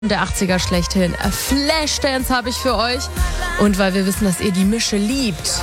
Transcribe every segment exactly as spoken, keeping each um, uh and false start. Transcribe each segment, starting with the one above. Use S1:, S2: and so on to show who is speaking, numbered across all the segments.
S1: Der achtziger schlechthin. Flashdance habe ich für euch. Und weil wir wissen, dass ihr die Mische liebt,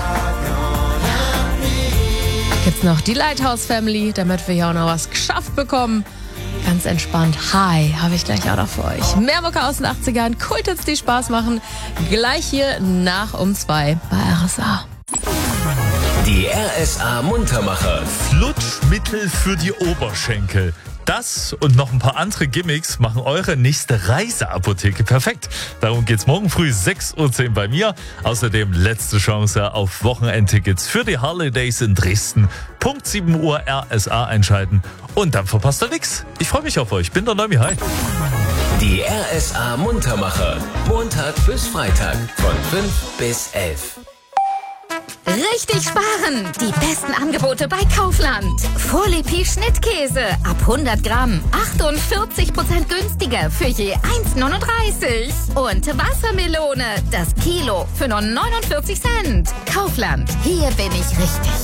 S1: gibt's noch die Lighthouse Family, damit wir hier auch noch was geschafft bekommen. Ganz entspannt. Hi, habe ich gleich auch noch für euch. Mehr Mucke aus den achtzigern, Kulthits, die Spaß machen. Gleich hier nach um zwei bei R S A.
S2: Die R S A Muntermacher.
S3: Flutschmittel für die Oberschenkel. Das und noch ein paar andere Gimmicks machen eure nächste Reiseapotheke perfekt. Darum geht's morgen früh sechs Uhr zehn bei mir. Außerdem letzte Chance auf Wochenendtickets für die Holidays in Dresden. Punkt sieben Uhr R S A einschalten und dann verpasst ihr nichts. Ich freue mich auf euch. Bin der Neumi. Hi.
S2: Die R S A Muntermacher. Montag bis Freitag von fünf bis elf.
S4: Richtig sparen! Die besten Angebote bei Kaufland. Vorlepi Schnittkäse ab hundert Gramm. achtundvierzig Prozent günstiger für je eins neununddreißig. Und Wassermelone, das Kilo für nur neunundvierzig Cent. Kaufland, hier bin ich richtig.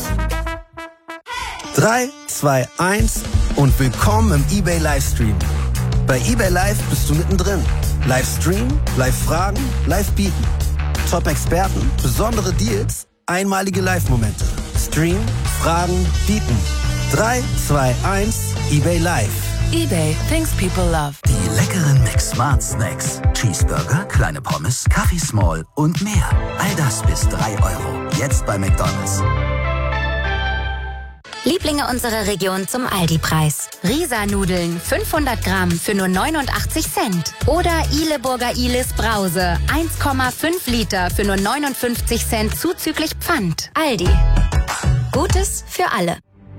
S5: drei, zwei, eins und willkommen im eBay Livestream. Bei eBay Live bist du mittendrin. Livestream, Live-Fragen, Live-Bieten. Top-Experten, besondere Deals, einmalige Live-Momente. Stream, Fragen, Bieten. drei, zwei, eins, eBay Live.
S1: eBay, things people love.
S6: Die leckeren McSmart Snacks. Cheeseburger, kleine Pommes, Kaffee Small und mehr. All das bis drei Euro. Jetzt bei McDonald's.
S7: Lieblinge unserer Region zum Aldi-Preis. Risa-Nudeln fünfhundert Gramm für nur neunundachtzig Cent. Oder Ileburger Ilis Brause eins Komma fünf Liter für nur neunundfünfzig Cent zuzüglich Pfand. Aldi. Gutes für alle.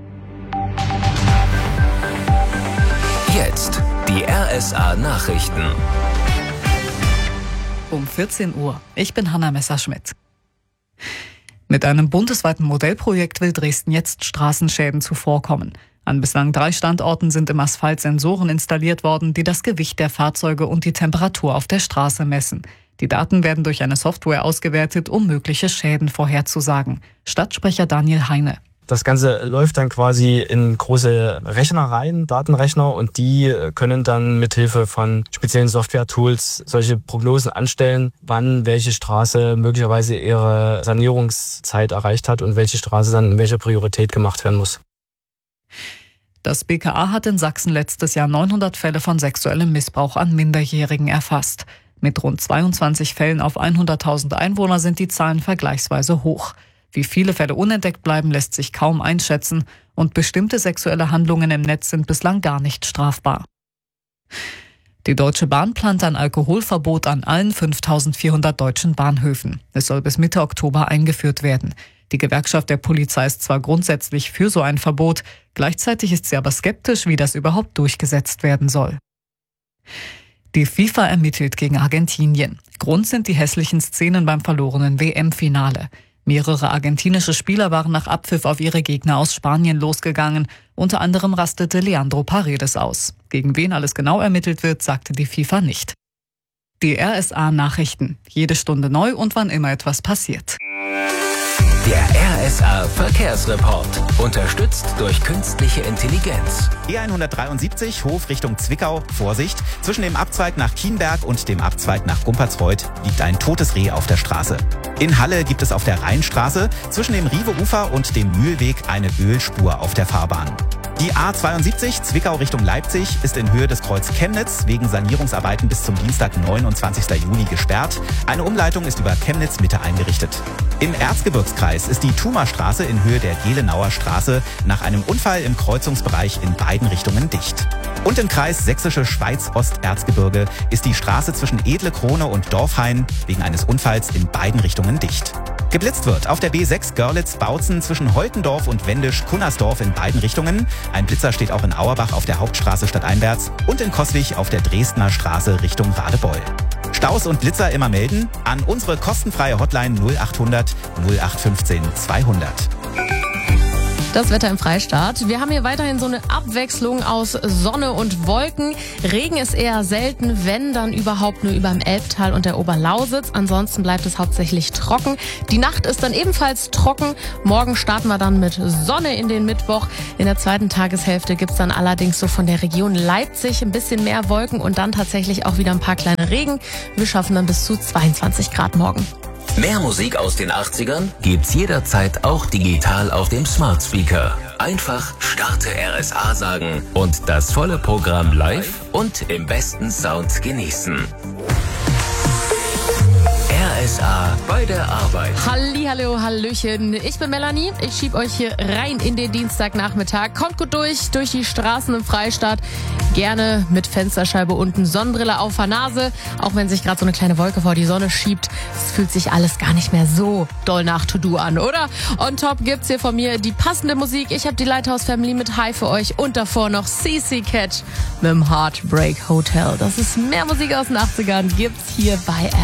S2: Jetzt die R S A Nachrichten.
S8: Um vierzehn Uhr. Ich bin Hanna Messerschmidt. Mit einem bundesweiten Modellprojekt will Dresden jetzt Straßenschäden zuvorkommen. An bislang drei Standorten sind im Asphalt Sensoren installiert worden, die das Gewicht der Fahrzeuge und die Temperatur auf der Straße messen. Die Daten werden durch eine Software ausgewertet, um mögliche Schäden vorherzusagen. Stadtsprecher Daniel Heine.
S9: Das Ganze läuft dann quasi in große Rechner rein, Datenrechner, und die können dann mithilfe von speziellen Software-Tools solche Prognosen anstellen, wann welche Straße möglicherweise ihre Sanierungszeit erreicht hat und welche Straße dann in welcher Priorität gemacht werden muss.
S8: Das B K A hat in Sachsen letztes Jahr neunhundert Fälle von sexuellem Missbrauch an Minderjährigen erfasst. Mit rund zweiundzwanzig Fällen auf hunderttausend Einwohner sind die Zahlen vergleichsweise hoch. Wie viele Fälle unentdeckt bleiben, lässt sich kaum einschätzen, und bestimmte sexuelle Handlungen im Netz sind bislang gar nicht strafbar. Die Deutsche Bahn plant ein Alkoholverbot an allen fünftausendvierhundert deutschen Bahnhöfen. Es soll bis Mitte Oktober eingeführt werden. Die Gewerkschaft der Polizei ist zwar grundsätzlich für so ein Verbot, gleichzeitig ist sie aber skeptisch, wie das überhaupt durchgesetzt werden soll. Die FIFA ermittelt gegen Argentinien. Grund sind die hässlichen Szenen beim verlorenen W M-Finale. Mehrere argentinische Spieler waren nach Abpfiff auf ihre Gegner aus Spanien losgegangen. Unter anderem rastete Leandro Paredes aus. Gegen wen alles genau ermittelt wird, sagte die FIFA nicht. Die R S A-Nachrichten. Jede Stunde neu und wann immer etwas passiert.
S2: Der R S A Verkehrsreport. Unterstützt durch künstliche Intelligenz.
S10: E hundertdreiundsiebzig, Hof Richtung Zwickau. Vorsicht! Zwischen dem Abzweig nach Kienberg und dem Abzweig nach Gumpertsreuth liegt ein totes Reh auf der Straße. In Halle gibt es auf der Rheinstraße zwischen dem Rive-Ufer und dem Mühlweg eine Ölspur auf der Fahrbahn. Die A zweiundsiebzig Zwickau Richtung Leipzig ist in Höhe des Kreuz Chemnitz wegen Sanierungsarbeiten bis zum Dienstag, neunundzwanzigsten Juni gesperrt. Eine Umleitung ist über Chemnitz Mitte eingerichtet. Im Erzgebirgskreis ist die Thumerstraße in Höhe der Gelenauer Straße nach einem Unfall im Kreuzungsbereich in beiden Richtungen dicht. Und im Kreis Sächsische Schweiz-Osterzgebirge ist die Straße zwischen Edle Krone und Dorfhain wegen eines Unfalls in beiden Richtungen dicht. Geblitzt wird auf der B sechs Görlitz-Bautzen zwischen Heutendorf und Wendisch-Kunnersdorf in beiden Richtungen. Ein Blitzer steht auch in Auerbach auf der Hauptstraße stadteinwärts und in Coswig auf der Dresdner Straße Richtung Radebeul. Staus und Blitzer immer melden an unsere kostenfreie Hotline null achthundert null acht fünfzehn zweihundert.
S1: Das Wetter im Freistaat. Wir haben hier weiterhin so eine Abwechslung aus Sonne und Wolken. Regen ist eher selten, wenn dann überhaupt nur über dem Elbtal und der Oberlausitz. Ansonsten bleibt es hauptsächlich trocken. Die Nacht ist dann ebenfalls trocken. Morgen starten wir dann mit Sonne in den Mittwoch. In der zweiten Tageshälfte gibt's dann allerdings so von der Region Leipzig ein bisschen mehr Wolken und dann tatsächlich auch wieder ein paar kleine Regen. Wir schaffen dann bis zu zweiundzwanzig Grad morgen.
S2: Mehr Musik aus den achtzigern gibt's jederzeit auch digital auf dem Smart Speaker. Einfach Starte R S A sagen und das volle Programm live und im besten Sound genießen. R S A bei der Arbeit.
S1: Hallihallo, Hallöchen. Ich bin Melanie. Ich schieb euch hier rein in den Dienstagnachmittag. Kommt gut durch, durch die Straßen im Freistaat. Gerne mit Fensterscheibe unten, Sonnenbrille auf der Nase. Auch wenn sich gerade so eine kleine Wolke vor die Sonne schiebt. Es fühlt sich alles gar nicht mehr so doll nach To-Do an, oder? On top gibt's hier von mir die passende Musik. Ich habe die Lighthouse Family mit High für euch und davor noch C C Cat mit dem Heartbreak Hotel. Das ist mehr Musik aus den achtzigern. Gibt's hier bei R S A.